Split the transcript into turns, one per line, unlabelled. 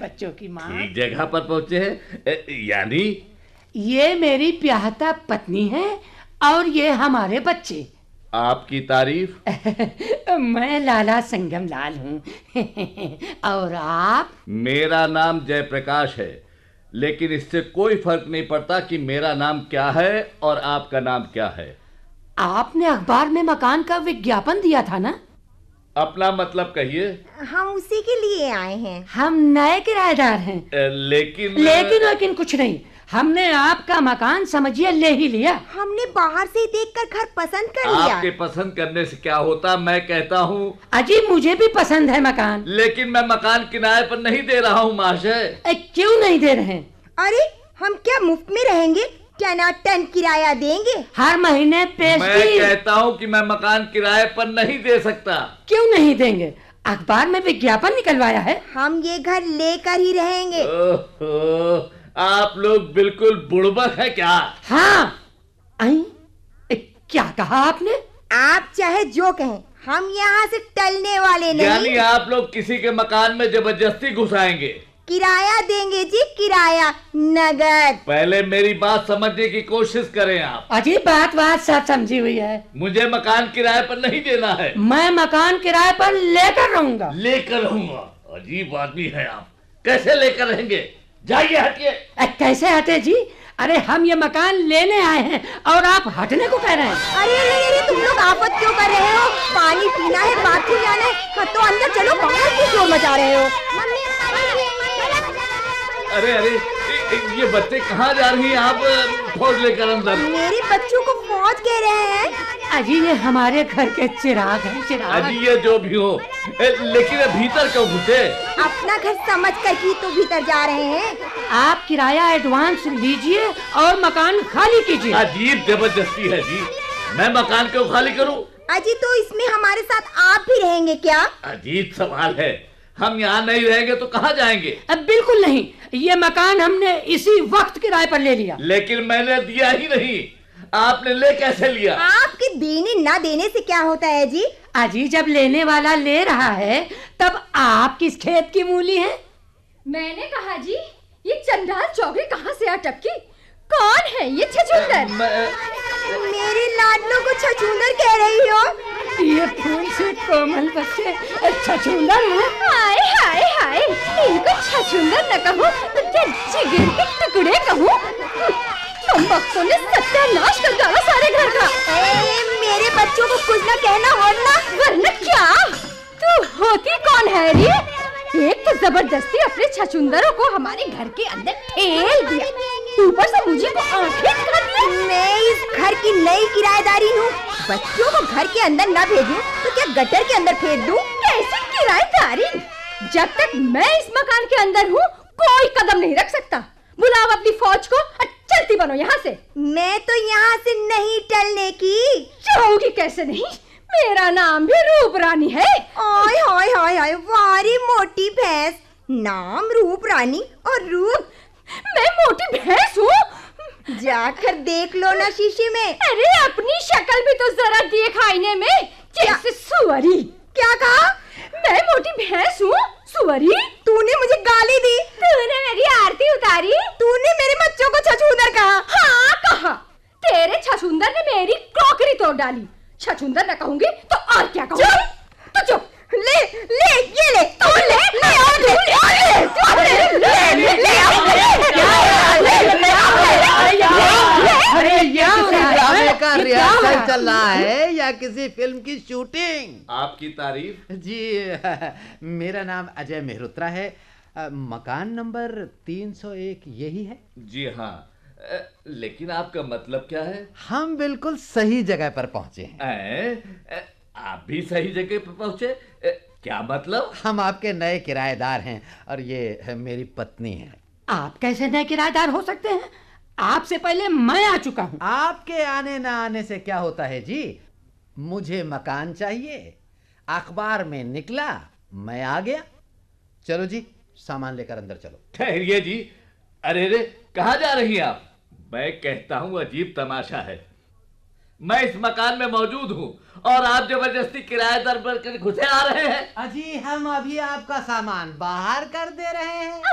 बच्चों की माँ।
ठीक जगह पर पहुंचे हैं। यानी
ये मेरी ब्याहता पत्नी है और ये हमारे बच्चे।
आपकी तारीफ।
मैं लाला संगम लाल हूँ। और आप?
मेरा नाम जयप्रकाश है, लेकिन इससे कोई फर्क नहीं पड़ता कि मेरा नाम क्या है और आपका नाम क्या है।
आपने अखबार में मकान का विज्ञापन दिया था ना?
अपना मतलब कहिए।
हम उसी के लिए आए हैं।
हम नए किराएदार हैं। लेकिन कुछ नहीं, हमने आपका मकान समझिए ले ही लिया।
हमने बाहर से देखकर घर पसंद कर लिया।
आपके पसंद करने से क्या होता, मैं कहता हूँ।
अजी मुझे भी पसंद है मकान,
लेकिन मैं मकान किराए पर नहीं दे रहा हूँ महाशय।
क्यों नहीं दे रहे?
अरे हम क्या मुफ्त में रहेंगे? टनाटन किराया देंगे।
हर महीने पेश।
मैं कहता हूँ कि मैं मकान किराए पर नहीं दे सकता।
क्यों नहीं देंगे? अखबार में विज्ञापन निकलवाया है।
हम ये घर लेकर ही रहेंगे।
ओहो, आप लोग बिल्कुल बुड़बक है क्या?
हाँ। क्या कहा आपने?
आप चाहे जो कहें, हम यहाँ से टलने वाले नहीं।
यानी आप लोग किसी के मकान में जबरदस्ती घुसाएंगे?
किराया देंगे जी, किराया नगद।
पहले मेरी बात समझने की कोशिश करें आप।
अजी बात सब समझी हुई है।
मुझे मकान किराए पर नहीं देना है।
मैं मकान किराए पर लेकर रहूंगा।
लेकर रहूंगा? अजीब आदमी है आप। कैसे लेकर रहेंगे? जाइए, हटिए।
कैसे हटे जी? अरे हम ये मकान लेने आए हैं और आप हटने को कह रहे हैं।
अरे तुम लोग आफत क्यों कर रहे हो? पानी पीना है, बाथरूम जाना है, तो अंदर चलो, बाहर क्यों शोर मचा रहे हो?
अरे ये बच्चे कहाँ जा रही हैं आप फौज लेकर अंदर?
मेरे बच्चों को फौज कह रहे हैं?
अजी ये हमारे घर के चिराग हैं, चिराग।
अजी ये जो भी हो, लेकिन भीतर क्यों घुसे?
अपना घर समझकर ही तो भीतर जा रहे हैं।
आप किराया एडवांस लीजिए और मकान खाली कीजिए।
अजीब जबरदस्ती है जी। मैं मकान क्यों खाली करूं?
अजी तो इसमें हमारे साथ आप भी रहेंगे क्या?
अजीब सवाल है। हम यहाँ नहीं रहेंगे तो कहाँ जाएंगे?
बिल्कुल नहीं, ये मकान हमने इसी वक्त किराए पर ले लिया।
लेकिन मैंने दिया ही नहीं। आपने ले कैसे लिया?
आपके देने ना देने से क्या होता है जी?
अजी जब लेने वाला ले रहा है तब आप किस खेत की मूली हैं?
मैंने कहा जी, ये चंडाल चौकड़ी कहाँ से आ टपकी? कौन है ये छछूंदर?
मेरे लाडलो को छछूंदर कह रही हो?
ये फूल से कोमल बच्चे छछूंदर हैं।
हाय हाय हाय, इनको छछूंदर न कहूँ तो क्या जिगर के टुकड़े कहूँ? तुम बच्चों ने सत्यानाश कर डाला सारे घर का।
मेरे बच्चों को कुछ न कहना वरना।
वरना क्या? तू होती कौन है रे? एक तो जबरदस्ती अपने छछूंदरों को हमारे घर के अंदर ठेल दिया, ऊपर से मुझे को आंखें दिखा दिया।
मैं इस घर की नई किराएदारी हूँ। बच्चों को घर के अंदर न भेजूं तो क्या गटर के अंदर फेंक दूं?
कैसी किराएदारी? जब तक मैं इस मकान के अंदर हूँ कोई कदम नहीं रख सकता। बुलाओ अपनी फौज को और चलती बनो यहाँ से।
मैं तो यहाँ से नहीं टलने की।
जाऊंगी कैसे नहीं? मेरा नाम भी रूप रानी है।
हाय हाय हाय हाय, वारी मोटी भैंस। नाम रूप रानी और रूप।
मैं मोटी भैंस हूँ?
जाकर देख लो ना शीशे में।
अरे अपनी शक्ल भी तो जरा देख आईने में, जैसे सुअरी।
क्या कहा?
मैं मोटी भैंस हूँ? सुअरी?
तूने मुझे गाली दी।
तूने मेरी आरती उतारी।
तूने मेरे बच्चों को छछूंदर कहा।
हाँ कहा। तेरे छछूंदर ने मेरी क्रॉकरी तोड़ डाली। छछूंदर न कहूंगी तो और क्या कहूंगी? तो चुप।
ले ये ले।
तू ले और
ड्रामे का रिहर्सल चल रहा है या किसी फिल्म की शूटिंग?
आपकी तारीफ।
जी मेरा नाम अजय मेहरोत्रा है। मकान नंबर 301 यही है?
जी हाँ, लेकिन आपका मतलब क्या है?
हम बिल्कुल सही जगह पर पहुंचे हैं।
आप भी सही जगह पर पहुंचे? क्या मतलब?
हम आपके नए किराएदार हैं और ये मेरी पत्नी है।
आप कैसे नए किराएदार हो सकते हैं? आपसे पहले मैं आ चुका हूँ।
आपके आने ना आने से क्या होता है जी? मुझे मकान चाहिए, अखबार में निकला, मैं आ गया। चलो जी, सामान लेकर अंदर चलो।
ठहरिए जी। अरे कहाँ जा रही हैं आप? मैं कहता हूँ अजीब तमाशा है। मैं इस मकान में मौजूद हूँ और आप जबरदस्ती किराएदार बनकर घुसे आ रहे हैं।
अजी हम अभी आपका सामान बाहर कर दे रहे हैं।